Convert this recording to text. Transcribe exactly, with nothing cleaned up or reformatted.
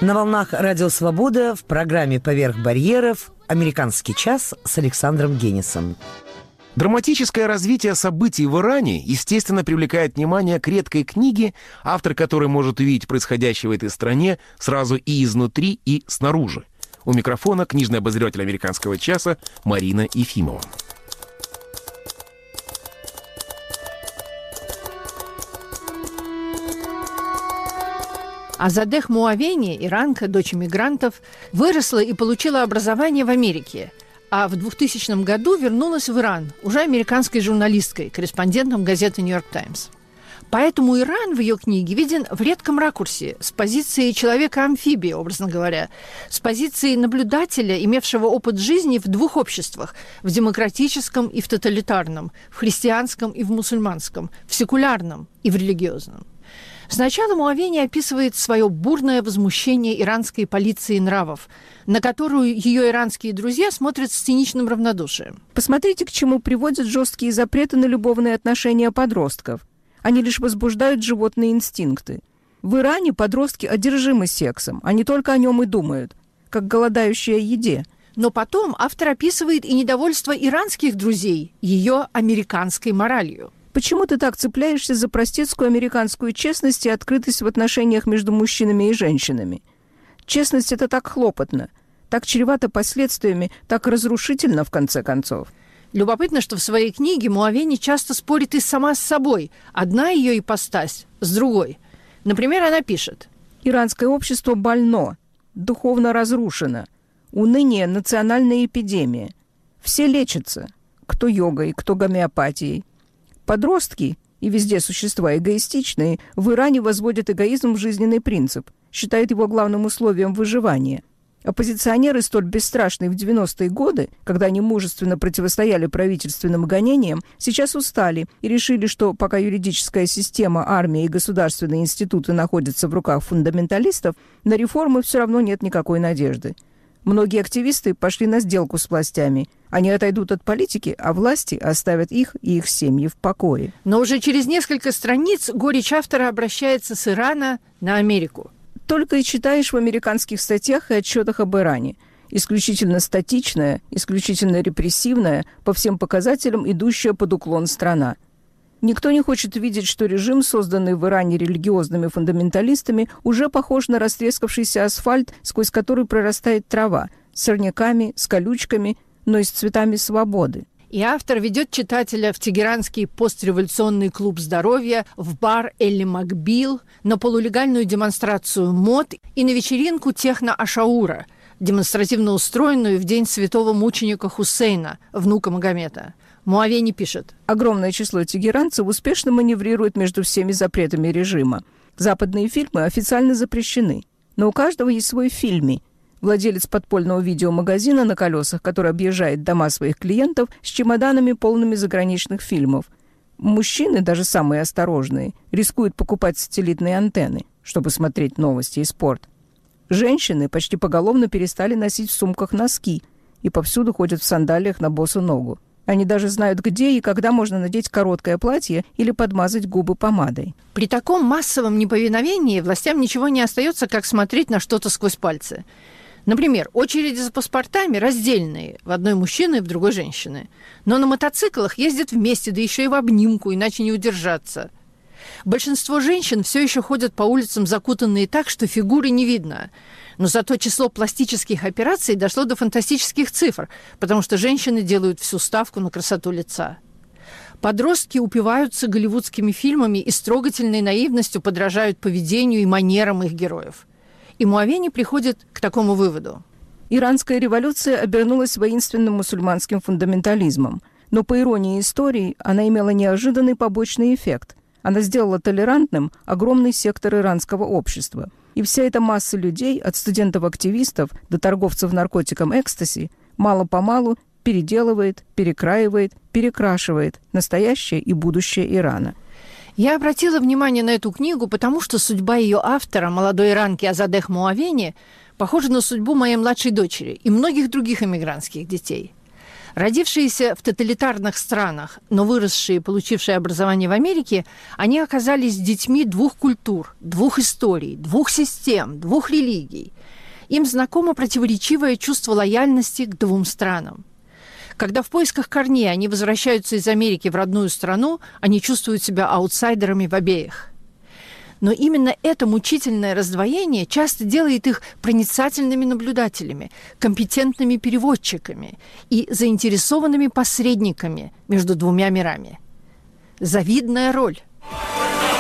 На волнах «Радио Свобода» в программе «Поверх барьеров» «Американский час» с Александром Генисом. Драматическое развитие событий в Иране, естественно, привлекает внимание к редкой книге, автор которой может увидеть происходящее в этой стране сразу и изнутри, и снаружи. У микрофона книжный обозреватель «Американского часа» Марина Ефимова. Азадех Муавени, иранка, дочь иммигрантов, выросла и получила образование в Америке, а в двухтысячном году вернулась в Иран, уже американской журналисткой, корреспондентом газеты «Нью-Йорк Таймс». Поэтому Иран в ее книге виден в редком ракурсе, с позиции человека-амфибии, образно говоря, с позиции наблюдателя, имевшего опыт жизни в двух обществах – в демократическом и в тоталитарном, в христианском и в мусульманском, в секулярном и в религиозном. Сначала Муавени описывает свое бурное возмущение иранской полиции нравов, на которую ее иранские друзья смотрят с циничным равнодушием. Посмотрите, к чему приводят жесткие запреты на любовные отношения подростков. Они лишь возбуждают животные инстинкты. В Иране подростки одержимы сексом, они только о нем и думают, как голодающие о еде. Но потом автор описывает и недовольство иранских друзей ее американской моралью. Почему ты так цепляешься за простецкую американскую честность и открытость в отношениях между мужчинами и женщинами? Честность – это так хлопотно, так чревато последствиями, так разрушительно, в конце концов. Любопытно, что в своей книге Муавени часто спорит и сама с собой. Одна ее ипостась с другой. Например, она пишет: «Иранское общество больно, духовно разрушено. Уныние – национальная эпидемия. Все лечатся, кто йогой, кто гомеопатией. Подростки, и везде существа эгоистичные, в Иране возводят эгоизм в жизненный принцип, считают его главным условием выживания. Оппозиционеры, столь бесстрашные в девяностые годы, когда они мужественно противостояли правительственным гонениям, сейчас устали и решили, что пока юридическая система, армия и государственные институты находятся в руках фундаменталистов, на реформы все равно нет никакой надежды. Многие активисты пошли на сделку с властями. Они отойдут от политики, а власти оставят их и их семьи в покое». Но уже через несколько страниц горечь автора обращается с Ирана на Америку. Только и читаешь в американских статьях и отчетах об Иране. Исключительно статичная, исключительно репрессивная, по всем показателям идущая под уклон страна. Никто не хочет видеть, что режим, созданный в Иране религиозными фундаменталистами, уже похож на растрескавшийся асфальт, сквозь который прорастает трава, с сорняками, с колючками, но и с цветами свободы. И автор ведет читателя в тегеранский постреволюционный клуб здоровья, в бар Элли Макбил, на полулегальную демонстрацию мод и на вечеринку техно-ашаура, демонстративно устроенную в день святого мученика Хусейна, внука Магомета. Муавени пишет: «Огромное число тегеранцев успешно маневрирует между всеми запретами режима. Западные фильмы официально запрещены, но у каждого есть свой фильми. Владелец подпольного видеомагазина на колесах, который объезжает дома своих клиентов с чемоданами, полными заграничных фильмов. Мужчины, даже самые осторожные, рискуют покупать сателлитные антенны, чтобы смотреть новости и спорт. Женщины почти поголовно перестали носить в сумках носки и повсюду ходят в сандалиях на босу ногу. Они даже знают, где и когда можно надеть короткое платье или подмазать губы помадой». При таком массовом неповиновении властям ничего не остается, как смотреть на что-то сквозь пальцы. Например, очереди за паспортами раздельные, в одной мужчины и в другой женщины. Но на мотоциклах ездят вместе, да еще и в обнимку, иначе не удержаться. Большинство женщин все еще ходят по улицам закутанные так, что фигуры не видно. Но зато число пластических операций дошло до фантастических цифр, потому что женщины делают всю ставку на красоту лица. Подростки упиваются голливудскими фильмами и с трогательной наивностью подражают поведению и манерам их героев. И Муавени приходит к такому выводу. Иранская революция обернулась воинственным мусульманским фундаментализмом. Но, по иронии истории, она имела неожиданный побочный эффект. Она сделала толерантным огромный сектор иранского общества. И вся эта масса людей, от студентов-активистов до торговцев наркотиком экстази, мало-помалу переделывает, перекраивает, перекрашивает настоящее и будущее Ирана. Я обратила внимание на эту книгу, потому что судьба ее автора, молодой иранки Азадех Муавени, похожа на судьбу моей младшей дочери и многих других эмигрантских детей. Родившиеся в тоталитарных странах, но выросшие и получившие образование в Америке, они оказались детьми двух культур, двух историй, двух систем, двух религий. Им знакомо противоречивое чувство лояльности к двум странам. Когда в поисках корней они возвращаются из Америки в родную страну, они чувствуют себя аутсайдерами в обеих. Но именно это мучительное раздвоение часто делает их проницательными наблюдателями, компетентными переводчиками и заинтересованными посредниками между двумя мирами. Завидная роль.